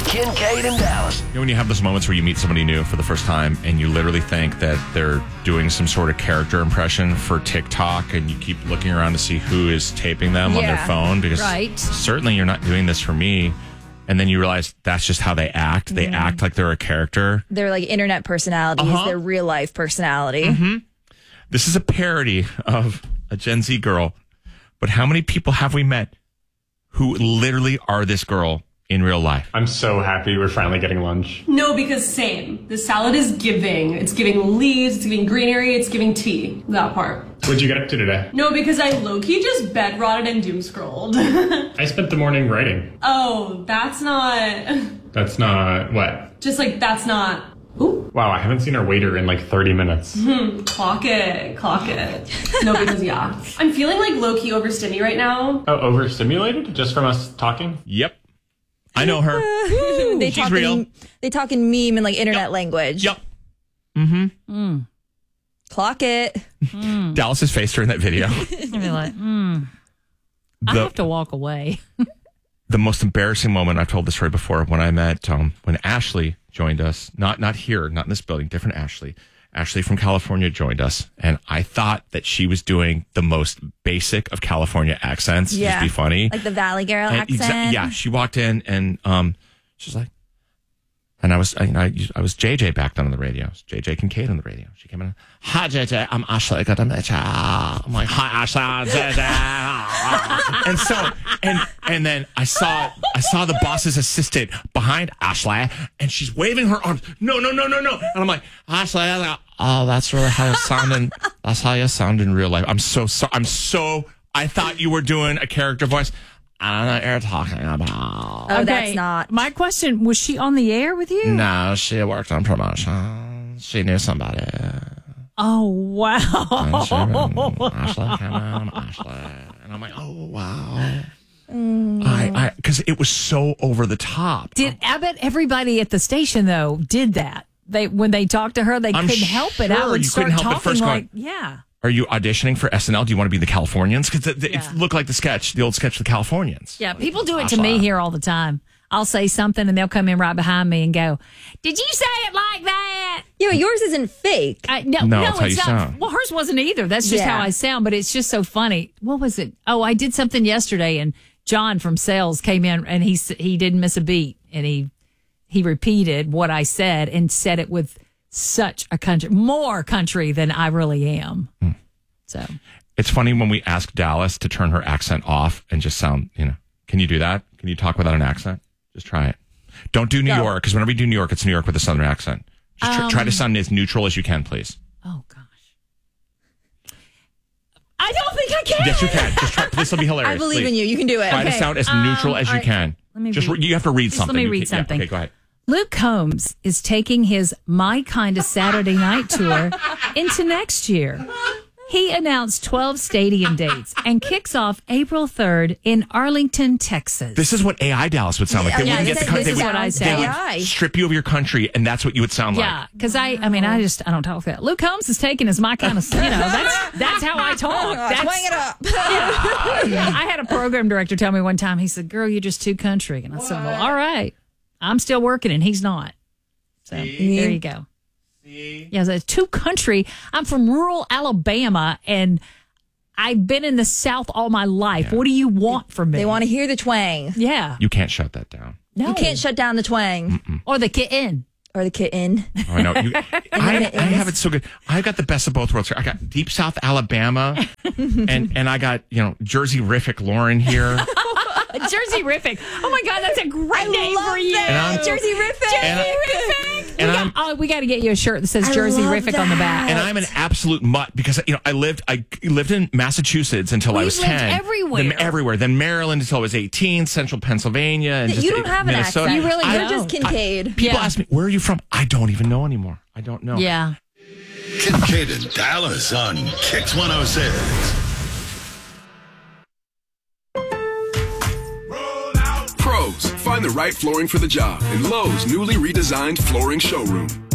Kincaid and Dallas. You know, when you have those moments where you meet somebody new for the first time and you literally think that they're doing some sort of character impression for TikTok and you keep looking around to see who is taping them on their phone because certainly you're not doing this for me. And then you realize that's just how they act. They act like they're a character. They're like internet personalities. Their real life personality. This is a parody of a Gen Z girl. But how many people have we met who literally are this girl in real life? I'm so happy we're finally getting lunch. No, because same. The salad is giving. It's giving leaves, it's giving greenery, it's giving tea. That part. What'd you get up to today? No, because I low-key just bed rotted and doom scrolled. I spent the morning writing. Oh, that's not... That's not what? Just like, that's not... Ooh. Wow, I haven't seen our waiter in like 30 minutes. Clock it. No, because I'm feeling like low-key overstimmy right now. Oh, overstimulated? Just from us talking? Yep. I know her. She's real. They talk in meme and like internet language. Yep. Clock it. Dallas's face during that video. I'd be like, I have to walk away. The most embarrassing moment, I've told this story before, when I met, when Ashley joined us, not here, not in this building, different Ashley. Ashley from California joined us, and I thought that she was doing the most basic of California accents. Yeah. Just be funny. Like the Valley Girl accent. Yeah, she walked in, and she's like, and I was JJ back then on the radio. I was JJ Kincaid on the radio. She came in, hi JJ, I'm Ashley. Good to meet you. I'm like, hi Ashley, I'm JJ. And so, and then I saw the boss's assistant behind Ashley, and she's waving her arms. No. And I'm like, Ashley, oh, that's really how you sound that's how you sound in real life. I'm so sorry. I thought you were doing a character voice. I don't know what you're talking about. Oh, that's not. My question, was she on the air with you? No, she worked on promotion. She knew somebody. Oh, wow. Ashley came in, Ashley. And I'm like, oh, wow. Because it was so over the top. I bet everybody at the station, though, did that. When they talked to her, they couldn't help it. I would start talking like, Are you auditioning for SNL? Do you want to be the Californians? Because it looked like the old sketch of the Californians. Yeah, people do it to me here all the time. I'll say something and they'll come in right behind me and go, did you say it like that? Yeah, yours isn't fake. No, it's how you not. sound. Well, hers wasn't either. That's just how I sound, but it's just so funny. What was it? Oh, I did something yesterday and John from sales came in and he didn't miss a beat and he repeated what I said and said it with such a more country than I really am. So it's funny when we ask Dallas to turn her accent off and just sound, can you do that? Can you talk without an accent? Just try it. Don't do New York, because whenever we do New York, it's New York with a Southern accent. Just try to sound as neutral as you can, please. Oh, gosh. I don't think I can. Yes, you can. Just try. This will be hilarious. I believe in you. You can do it. Try to sound as neutral as you can. You have to read something. Let me read something. Yeah, okay, go ahead. Luke Combs is taking his My Kind of Saturday Night tour into next year. He announced 12 stadium dates and kicks off April 3rd in Arlington, Texas. This is what AI Dallas would sound like. They wouldn't get the country. This is what I say. They would strip you of your country, and that's what you would sound like. Yeah, because I don't talk that. Luke Combs is taking as my kind of, that's how I talk. Swing it up. I had a program director tell me one time, he said, girl, you're just too country. And I said, well, all right. I'm still working, and he's not. So there you go. Yeah, it's too country. I'm from rural Alabama, and I've been in the South all my life. Yeah. What do you want from me? They want to hear the twang. Yeah. You can't shut that down. No. You can't shut down the twang. Or the kitten. Or the kitten. Oh, I know. I have it so good. I got the best of both worlds here. I got Deep South Alabama, and I got, Jersey-rific Lauren here. Jersey-rific. Oh, my God, that's a great name for you. Jersey-rific. Jersey-rific. We got to get you a shirt that says Jersey-rific on the back. And I'm an absolute mutt because, I lived in Massachusetts until I was 10. Everywhere. Then Maryland until I was 18, Central Pennsylvania. And you don't have Minnesota. an accent. You really don't. You're just Kincaid. People ask me, where are you from? I don't even know anymore. I don't know. Yeah. Kincaid and Dallas on Kicks 106. Pros, find the right flooring for the job in Lowe's newly redesigned flooring showroom.